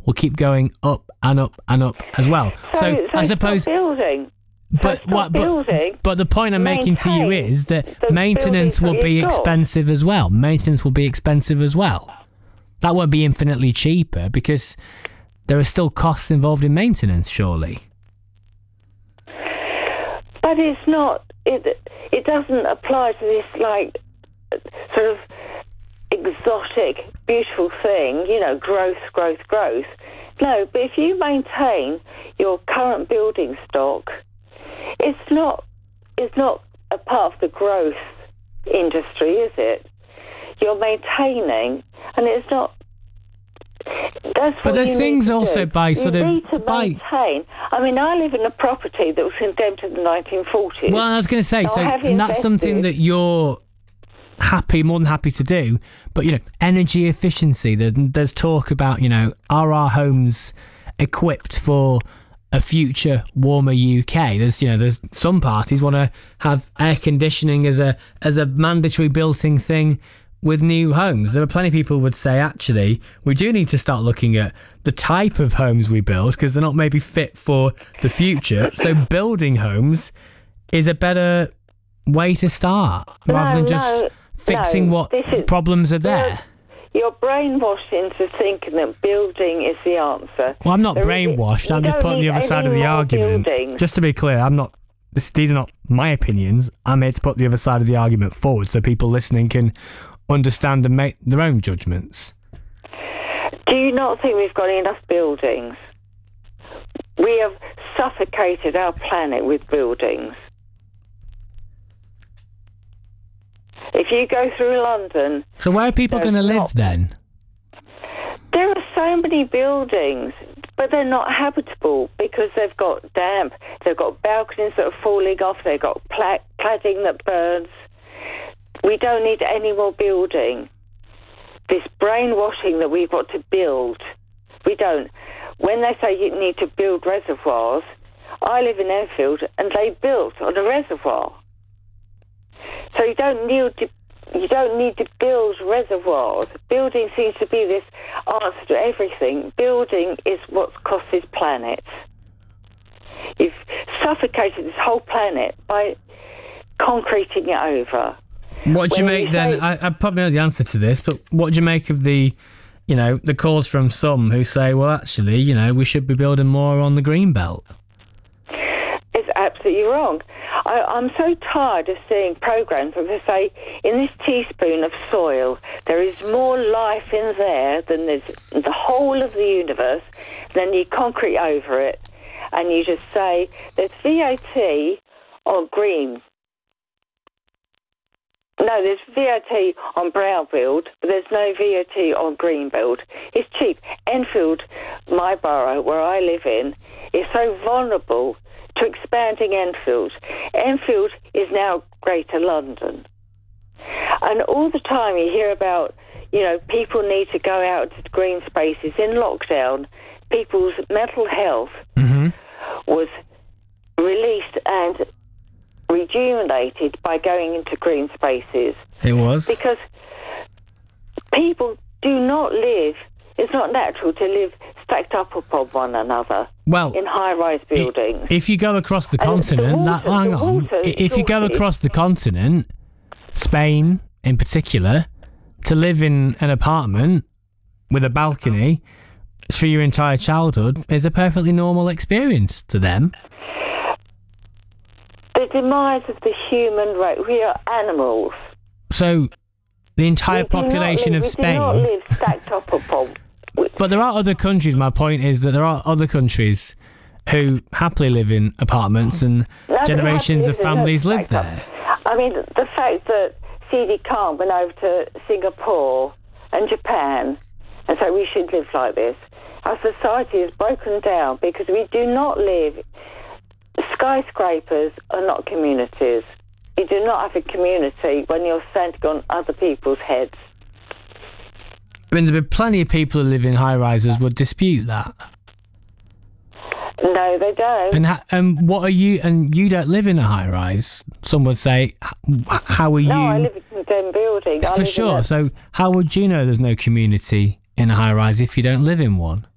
will keep going up and up and up as well. So I suppose building. But the point I'm making to you is that maintenance will be expensive as well. Maintenance will be expensive as well. That won't be infinitely cheaper because there are still costs involved in maintenance, surely. But it's not. It doesn't apply to this like sort of exotic, beautiful thing. You know, growth. No, but if you maintain your current building stock, it's not a part of the growth industry, is it? You're maintaining, and it's not. But there's things also by sort of... You need to maintain. I mean, I live in a property that was condemned in the 1940s. Well, I was going to say, and that's something that you're more than happy to do. But, you know, energy efficiency, there's talk about, you know, are our homes equipped for a future warmer UK? There's some parties want to have air conditioning as a mandatory built-in thing with new homes. There are plenty of people who would say, actually, we do need to start looking at the type of homes we build because they're not maybe fit for the future. So building homes is a better way to start rather than just fixing what problems are there. You're brainwashed into thinking that building is the answer. Well, I'm not brainwashed. I'm just putting the other side of the argument. Buildings. Just to be clear, I'm not. These are not my opinions. I'm here to put the other side of the argument forward so people listening can understand and make their own judgments. Do you not think we've got enough buildings? We have suffocated our planet with buildings. If you go through London... So where are people going to live then? There are so many buildings, but they're not habitable because they've got damp, they've got balconies that are falling off, they've got cladding that burns. We don't need any more building. This brainwashing that we've got to build, we don't. When they say you need to build reservoirs, I live in Enfield and they built on a reservoir. So you don't need to build reservoirs. Building seems to be this answer to everything. Building is what's cost this planet. You've suffocated this whole planet by concreting it over. What do you make then? I probably know the answer to this, but what do you make of the calls from some who say, well, actually, we should be building more on the green belt? It's absolutely wrong. I'm so tired of seeing programmes where they say, in this teaspoon of soil, there is more life in there than there's in the whole of the universe. Then you concrete over it, and you just say, there's VAT on green. No, there's VAT on brown build, but there's no VAT on green build. It's cheap. Enfield, my borough, where I live in, is so vulnerable to expanding Enfield. Enfield is now Greater London. And all the time you hear about, people need to go out to green spaces. In lockdown, people's mental health was released and rejuvenated by going into green spaces. It was. Because people do not live, it's not natural to live stacked up upon one another in high-rise buildings. If you go across the continent, if you go across the continent, Spain in particular, to live in an apartment with a balcony through your entire childhood is a perfectly normal experience to them. The demise of the human race. We are animals. So, the entire population of Spain... We do not live stacked up upon... But there are other countries, my point is that there are other countries who happily live in apartments and generations of families live there. I mean, the fact that C.D. Khan went over to Singapore and Japan and said we should live like this, our society is broken down because we do not live... Skyscrapers are not communities. You do not have a community when you're standing on other people's heads. I mean, there are plenty of people who live in high-rises would dispute that. No, they don't. And what are you... And you don't live in a high-rise. Some would say, how are you... No, I live in a condemned building. For sure. So how would you know there's no community in a high-rise if you don't live in one?